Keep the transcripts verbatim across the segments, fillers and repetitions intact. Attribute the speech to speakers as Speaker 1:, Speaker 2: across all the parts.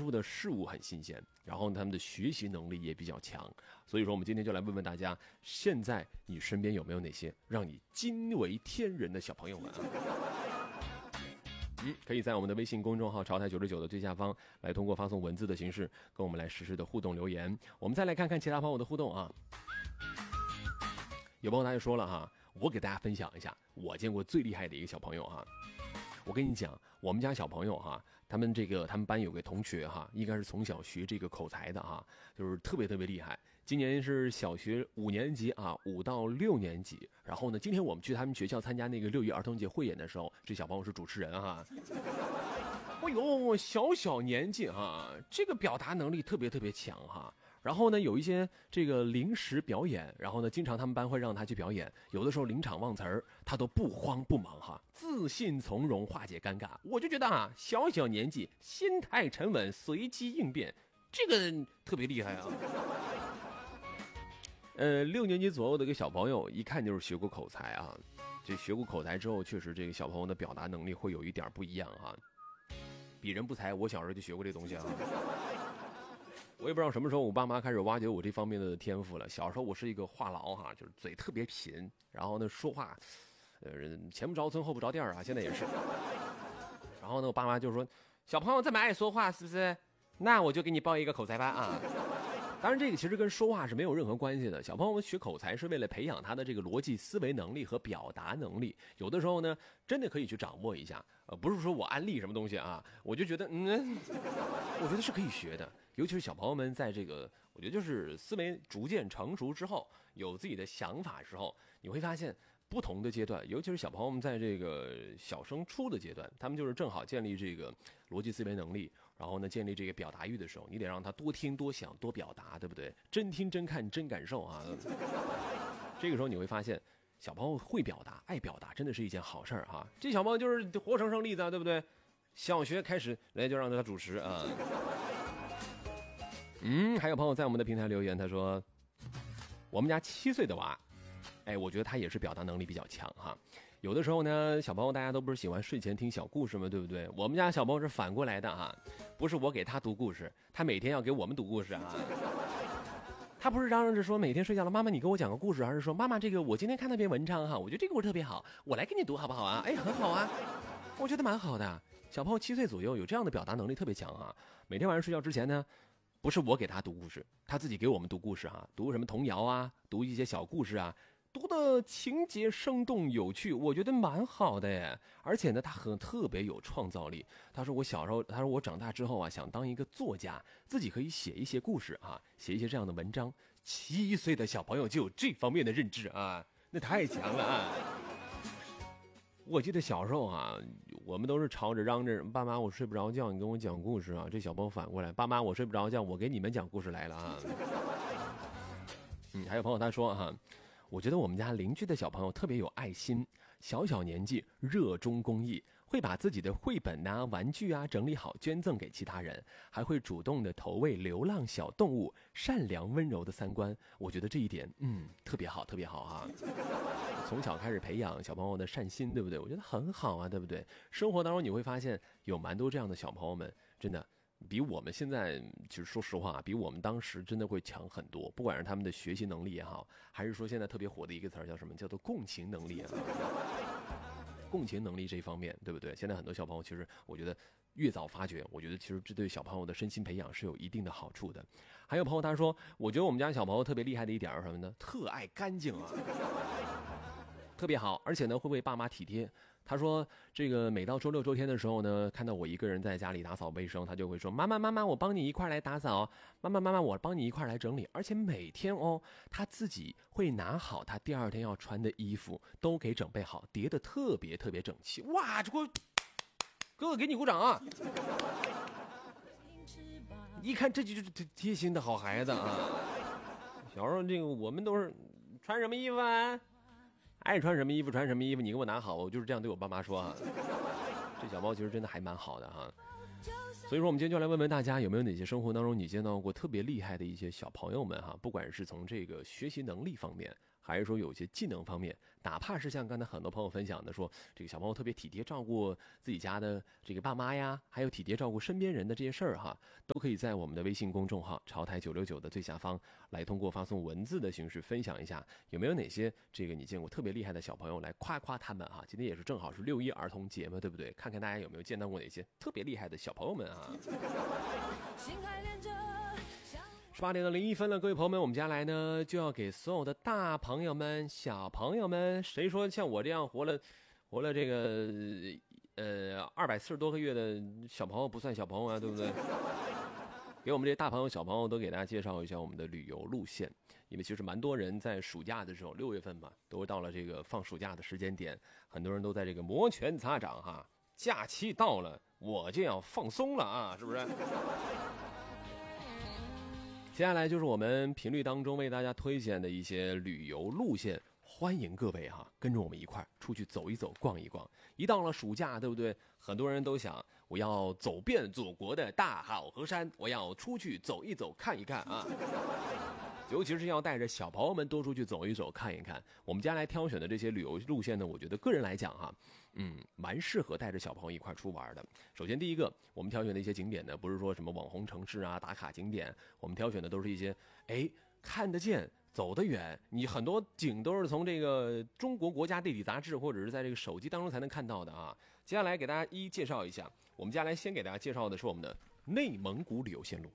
Speaker 1: 触的事物很新鲜，然后他们的学习能力也比较强。所以说我们今天就来问问大家，现在你身边有没有哪些让你惊为天人的小朋友们啊？嗯，可以在我们的微信公众号潮台九十九的最下方来通过发送文字的形式跟我们来实时的互动留言。我们再来看看其他朋友的互动啊。有朋友他就说了哈，我给大家分享一下我见过最厉害的一个小朋友哈。我跟你讲，我们家小朋友哈，他们这个他们班有个同学哈，应该是从小学这个口才的哈，就是特别特别厉害。今年是小学五年级啊，五到六年级。然后呢，今天我们去他们学校参加那个六一儿童节汇演的时候，这小朋友是主持人哈。哎呦，小小年纪哈，这个表达能力特别特别强哈。然后呢，有一些这个临时表演，然后呢，经常他们班会让他去表演，有的时候临场忘词儿，他都不慌不忙哈，自信从容，化解尴尬。我就觉得啊，小小年纪，心态沉稳，随机应变，这个特别厉害啊。呃，六年级左右的一个小朋友，一看就是学过口才啊。这学过口才之后，确实这个小朋友的表达能力会有一点不一样哈。比人不才，我小时候就学过这东西啊。我也不知道什么时候我爸妈开始挖掘我这方面的天赋了。小时候我是一个话痨哈，就是嘴特别贫，然后呢说话，呃前不着村后不着店啊，现在也是。然后呢，我爸妈就说，小朋友这么爱说话是不是？那我就给你报一个口才班啊。当然，这个其实跟说话是没有任何关系的。小朋友们学口才是为了培养他的这个逻辑思维能力和表达能力。有的时候呢，真的可以去掌握一下。呃，不是说我安利什么东西啊，我就觉得，嗯，我觉得是可以学的。尤其是小朋友们在这个，我觉得就是思维逐渐成熟之后，有自己的想法之后，你会发现。不同的阶段，尤其是小朋友们在这个小升初的阶段，他们就是正好建立这个逻辑思维能力，然后呢建立这个表达欲的时候，你得让他多听多想多表达，对不对？真听真看真感受啊。这个时候你会发现，小朋友会表达爱表达真的是一件好事儿哈。这小朋友就是活生生例子啊，对不对？小学开始来就让他主持啊。嗯，还有朋友在我们的平台留言，他说我们家七岁的娃，哎，我觉得他也是表达能力比较强哈。有的时候呢，小朋友大家都不是喜欢睡前听小故事吗？对不对？我们家小朋友是反过来的哈，不是我给他读故事，他每天要给我们读故事啊。他不是嚷嚷着说每天睡觉了，妈妈你给我讲个故事，而是说妈妈这个我今天看那篇文章哈，我觉得这个故事特别好，我来给你读好不好啊？哎，很好啊，我觉得蛮好的。小朋友七岁左右有这样的表达能力特别强啊。每天晚上睡觉之前呢，不是我给他读故事，他自己给我们读故事哈，读什么童谣啊，读一些小故事啊。读的情节生动有趣，我觉得蛮好的耶。而且呢，他很特别有创造力。他说我小时候，他说我长大之后啊，想当一个作家，自己可以写一些故事啊，写一些这样的文章。七岁的小朋友就有这方面的认知啊，那太强了啊！我记得小时候啊，我们都是吵着嚷着，爸妈我睡不着觉，你跟我讲故事啊。这小朋友反过来，爸妈我睡不着觉，我给你们讲故事来了啊。嗯，还有朋友他说哈。我觉得我们家邻居的小朋友特别有爱心，小小年纪热衷公益，会把自己的绘本啊、玩具啊整理好捐赠给其他人，还会主动的投喂流浪小动物，善良温柔的三观。我觉得这一点，嗯，特别好，特别好啊！从小开始培养小朋友的善心，对不对？我觉得很好啊，对不对？生活当中你会发现有蛮多这样的小朋友们，真的。比我们现在其实说实话，比我们当时真的会强很多。不管是他们的学习能力也好，还是说现在特别火的一个词儿叫什么，叫做共情能力啊。共情能力这一方面，对不对？现在很多小朋友其实，我觉得越早发掘，我觉得其实这对小朋友的身心培养是有一定的好处的。还有朋友他说，我觉得我们家小朋友特别厉害的一点是什么呢？特爱干净啊。特别好，而且呢会为爸妈体贴。他说这个每到周六周天的时候呢，看到我一个人在家里打扫卫生，他就会说妈妈妈妈我帮你一块来打扫，妈妈妈妈我帮你一块来整理。而且每天哦，他自己会拿好他第二天要穿的衣服，都给准备好，叠得特别特别整齐。哇，这个哥哥给你鼓掌啊！一看这就是贴心的好孩子啊。小时候这个我们都是穿什么衣服啊，爱穿什么衣服穿什么衣服，你给我拿好，我就是这样对我爸妈说啊。这小猫其实真的还蛮好的哈。所以说我们今天就来问问大家，有没有哪些生活当中你见到过特别厉害的一些小朋友们哈，不管是从这个学习能力方面， 还是说有些技能方面，哪怕是像刚才很多朋友分享的说，这个小朋友特别体贴照顾自己家的这个爸妈呀，还有体贴照顾身边人的这些事儿哈，都可以在我们的微信公众号潮台九六九的最下方来通过发送文字的形式分享一下，有没有哪些这个你见过特别厉害的小朋友来夸夸他们啊？今天也是正好是六一儿童节嘛，对不对？看看大家有没有见到过哪些特别厉害的小朋友们啊？十八点的零一分了，各位朋友们，我们家来呢就要给所有的大朋友们、小朋友们，谁说像我这样活了，活了这个呃二百四十多个月的小朋友不算小朋友啊，对不对？给我们这些大朋友、小朋友都给大家介绍一下我们的旅游路线，因为其实蛮多人在暑假的时候，六月份嘛，都到了这个放暑假的时间点，很多人都在这个摩拳擦掌哈，假期到了，我就要放松了啊，是不是？接下来就是我们频率当中为大家推荐的一些旅游路线，欢迎各位哈跟着我们一块儿出去走一走、逛一逛。一到了暑假，对不对？很多人都想，我要走遍祖国的大好河山，我要出去走一走、看一看啊。尤其是要带着小朋友们多出去走一走、看一看。我们家来挑选的这些旅游路线呢，我觉得个人来讲哈，嗯，蛮适合带着小朋友一块出玩的。首先第一个，我们挑选的一些景点呢，不是说什么网红城市啊、打卡景点，我们挑选的都是一些，哎，看得见、走得远。你很多景都是从这个中国国家地理杂志或者是在这个手机当中才能看到的啊。接下来给大家一一介绍一下，我们接下来先给大家介绍的是我们的内蒙古旅游线路。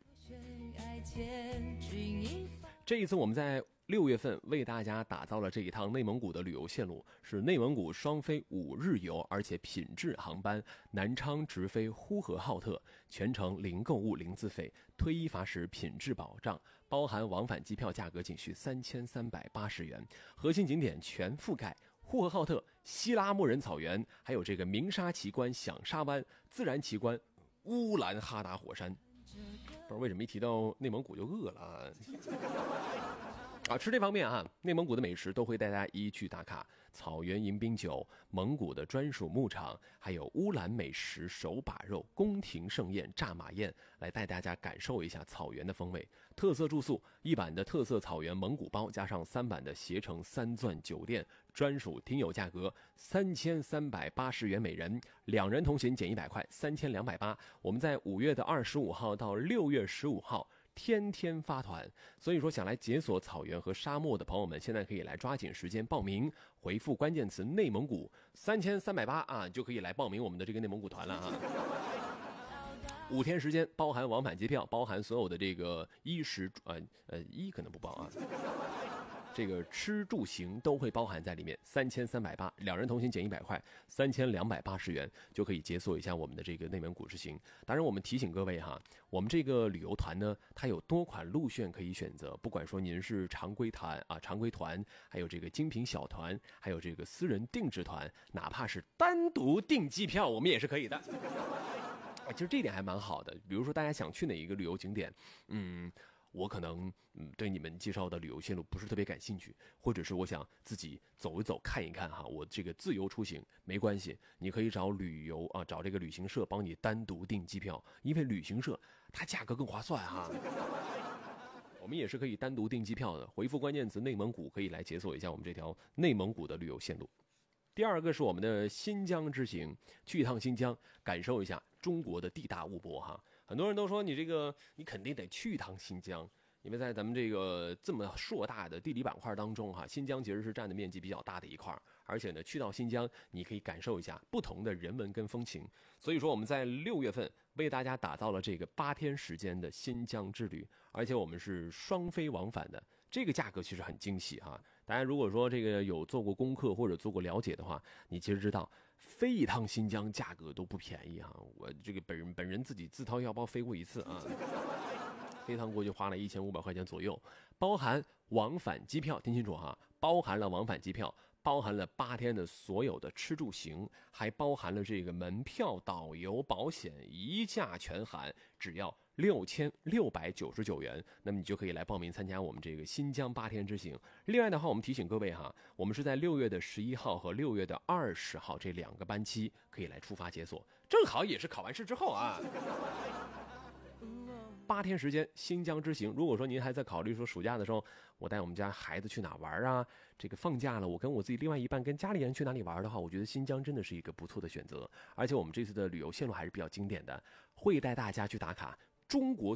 Speaker 1: 这一次我们在六月份为大家打造了这一趟内蒙古的旅游线路，是内蒙古双飞五日游，而且品质航班，南昌直飞呼和浩特，全程零购物零自费，推一罚十，品质保障，包含往返机票，价格仅需三千三百八十元，核心景点全覆盖。呼和浩特、西拉木仁草原，还有这个鸣沙奇观、响沙湾、自然奇观、乌兰哈达火山。不知道为什么一提到内蒙古就饿了啊！啊，吃这方面啊，内蒙古的美食都会带大家一一去打卡，草原迎宾酒、蒙古的专属牧场，还有乌兰美食手把肉、宫廷盛宴、炸马宴，来带大家感受一下草原的风味。特色住宿，一晚的特色草原蒙古包，加上三晚的携程三钻酒店，专属听友价格三千三百八十元每人，两人同行减一百块，三千两百八。我们在五月的二十五号到六月十五号。天天发团，所以说想来解锁草原和沙漠的朋友们，现在可以来抓紧时间报名，回复关键词内蒙古三千三百八啊，就可以来报名我们的这个内蒙古团了啊。五天时间，包含往返机票，包含所有的这个衣食呃呃衣可能不包啊。这个吃住行都会包含在里面，三千三百八，两人同行减一百块，三千两百八十元就可以解锁一下我们的这个内蒙古之行。当然，我们提醒各位哈，我们这个旅游团呢，它有多款路线可以选择，不管说您是常规团啊、常规团，还有这个精品小团，还有这个私人定制团，哪怕是单独订机票，我们也是可以的。其实这一点还蛮好的，比如说大家想去哪一个旅游景点，嗯。我可能嗯对你们介绍的旅游线路不是特别感兴趣，或者是我想自己走一走看一看哈，我这个自由出行没关系，你可以找旅游啊，找这个旅行社帮你单独订机票，因为旅行社它价格更划算哈。我们也是可以单独订机票的，回复关键词内蒙古可以来解锁一下我们这条内蒙古的旅游线路。第二个是我们的新疆之行，去一趟新疆，感受一下中国的地大物博哈。很多人都说你这个你肯定得去一趟新疆，因为在咱们这个这么硕大的地理板块当中哈，新疆其实是占的面积比较大的一块，而且呢，去到新疆你可以感受一下不同的人文跟风情。所以说我们在六月份为大家打造了这个八天时间的新疆之旅，而且我们是双飞往返的。这个价格其实很惊喜哈，大家如果说这个有做过功课或者做过了解的话，你其实知道飞一趟新疆价格都不便宜哈。我这个本人本人自己自掏腰包飞过一次啊，飞趟过去花了一千五百块钱左右，包含往返机票，听清楚哈，包含了往返机票，包含了八天的所有的吃住行，还包含了这个门票、导游、保险一价全含，只要六千六百九十九元，那么你就可以来报名参加我们这个新疆八天之行。另外的话，我们提醒各位哈，我们是在六月的十一号和六月的二十号这两个班期可以来出发解锁，正好也是考完试之后啊。 八天时间新疆之行。如果说您还在考虑说暑假的时候我带我们家孩子去哪玩啊，这个放假了我跟我自己另外一半跟家里人去哪里玩的话，我觉得新疆真的是一个不错的选择。而且我们这次的旅游线路还是比较经典的，会带大家去打卡中国